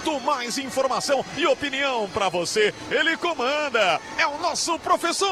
muito mais informação e opinião para você. Ele comanda, é o nosso professor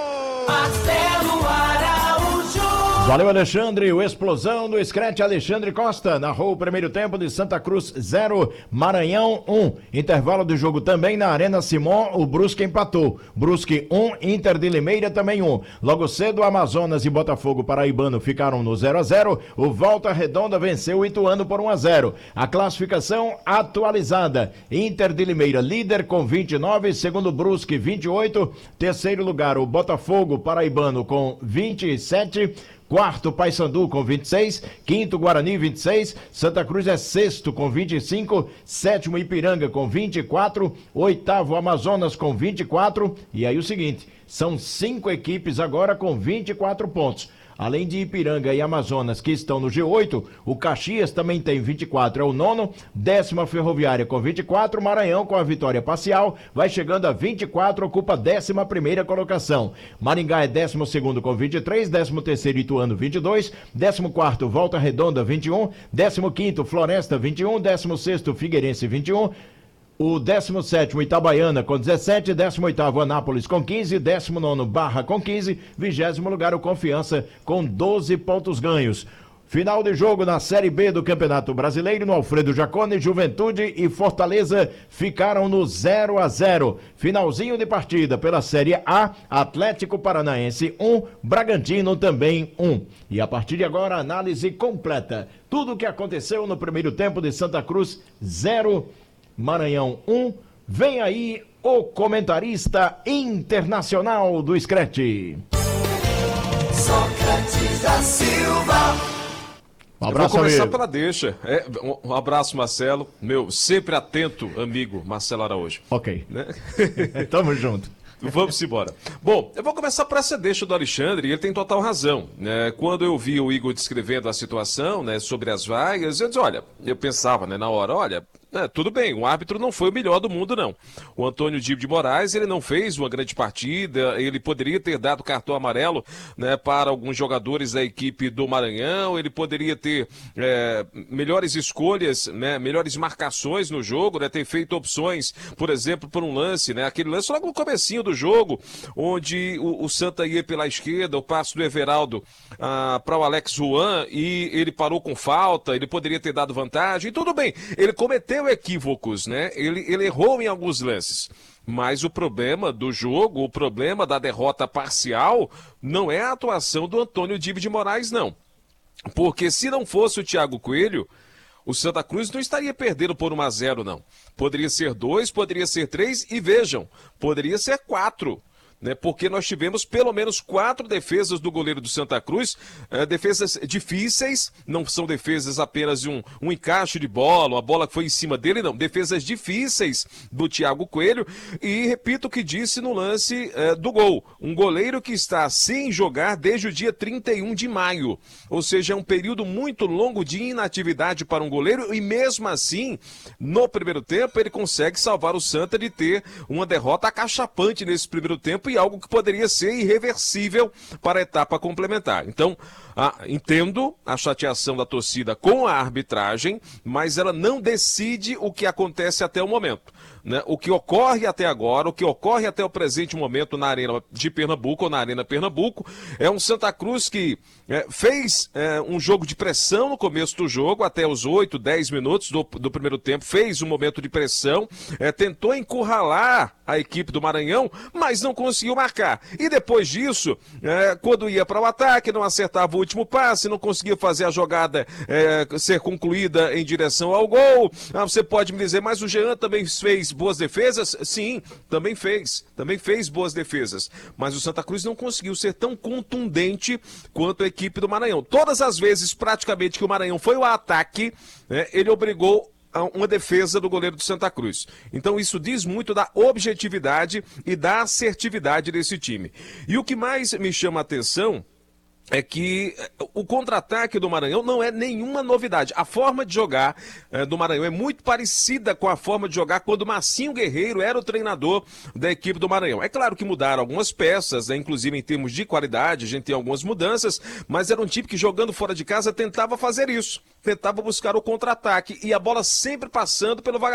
Marcelo Araújo. Valeu, Alexandre. O explosão do Scratch Alexandre Costa narrou o primeiro tempo de Santa Cruz 0, Maranhão 1. Intervalo do jogo também na Arena Simon, o Brusque empatou. Brusque 1, Inter de Limeira também 1. Logo cedo, Amazonas e Botafogo Paraibano ficaram no 0-0. O Volta Redonda venceu o Ituano por 1-0. A classificação atualizada: Inter de Limeira líder com 29, segundo Brusque 28, terceiro lugar o Botafogo Paraibano com 27, quarto, Paysandu com 26, quinto, Guarani 26, Santa Cruz é sexto com 25, sétimo, Ipiranga com 24, oitavo, Amazonas com 24, e aí o seguinte, são 5 equipes agora com 24 pontos. Além de Ipiranga e Amazonas, que estão no G8, o Caxias também tem 24, é o nono, décima Ferroviária com 24, Maranhão com a vitória parcial, vai chegando a 24, ocupa a 11ª colocação. Maringá é 12º com 23, 13º Ituano 22, 14º Volta Redonda 21, 15º Floresta 21, 16º Figueirense 21, o 17º Itabaiana com 17, 18º Anápolis com 15, 19º Barra com 15, 20º lugar o Confiança com 12 pontos ganhos. Final de jogo na Série B do Campeonato Brasileiro, no Alfredo Jaconi, Juventude e Fortaleza ficaram no 0-0. Finalzinho de partida pela Série A, Atlético Paranaense 1, Bragantino também 1. E a partir de agora, análise completa. Tudo o que aconteceu no primeiro tempo de Santa Cruz 0, Maranhão 1, vem aí o comentarista internacional do Scratch. Sócrates da Silva. Um abraço, vou começar amigo. pela deixa. Um abraço, Marcelo. Meu sempre atento amigo Marcelo Araújo. Ok. Né? Tamo junto. Vamos embora. Bom, eu vou começar por essa deixa do Alexandre, e ele tem total razão. Né? Quando eu vi o Igor descrevendo a situação, né, sobre as vagas, eu pensava, né, na hora, tudo bem, o árbitro não foi o melhor do mundo, não. O Antônio Dibe de Moraes, ele não fez uma grande partida, ele poderia ter dado cartão amarelo, né, para alguns jogadores da equipe do Maranhão, ele poderia ter melhores escolhas, né, melhores marcações no jogo, né, ter feito opções, por exemplo, por um lance, né, aquele lance logo no comecinho do jogo, onde o Santa ia pela esquerda, o passe do Everaldo para o Alex Juan, e ele parou com falta, ele poderia ter dado vantagem, tudo bem, ele cometeu equívocos, né? Ele errou em alguns lances. Mas o problema do jogo, o problema da derrota parcial, não é a atuação do Antônio Dibe de Moraes, não. Porque se não fosse o Thiago Coelho, o Santa Cruz não estaria perdendo por 1-0, não. Poderia ser 2, poderia ser 3 e vejam, poderia ser 4. Né, porque nós tivemos pelo menos 4 defesas do goleiro do Santa Cruz, defesas difíceis, não são defesas apenas um encaixe de bola, uma bola que foi em cima dele, não, defesas difíceis do Thiago Coelho, e repito o que disse no lance do gol, um goleiro que está sem jogar desde o dia 31 de maio, ou seja, é um período muito longo de inatividade para um goleiro, e mesmo assim, no primeiro tempo, ele consegue salvar o Santa de ter uma derrota acachapante nesse primeiro tempo, e algo que poderia ser irreversível para a etapa complementar. Então, entendo a chateação da torcida com a arbitragem, mas ela não decide o que acontece até o momento. Né? O que ocorre até agora, o que ocorre até o presente momento na Arena de Pernambuco, ou na Arena Pernambuco, é um Santa Cruz que fez um jogo de pressão no começo do jogo, até os 8, 10 minutos do primeiro tempo, fez um momento de pressão, tentou encurralar a equipe do Maranhão, mas não conseguiu marcar. E depois disso, quando ia para o ataque, não acertava o último passe, não conseguia fazer a jogada ser concluída em direção ao gol. Você pode me dizer, mas o Jean também fez boas defesas? Sim, também fez boas defesas, mas o Santa Cruz não conseguiu ser tão contundente quanto a equipe do Maranhão. Todas as vezes, praticamente, que o Maranhão foi ao ataque, ele obrigou a uma defesa do goleiro do Santa Cruz. Então isso diz muito da objetividade e da assertividade desse time. E o que mais me chama a atenção é que o contra-ataque do Maranhão não é nenhuma novidade. A forma de jogar do Maranhão é muito parecida com a forma de jogar quando Marcinho Guerreiro era o treinador da equipe do Maranhão. É claro que mudaram algumas peças, né, inclusive em termos de qualidade, a gente tem algumas mudanças, mas era um time que jogando fora de casa tentava fazer isso, tentava buscar o contra-ataque e a bola sempre passando pelo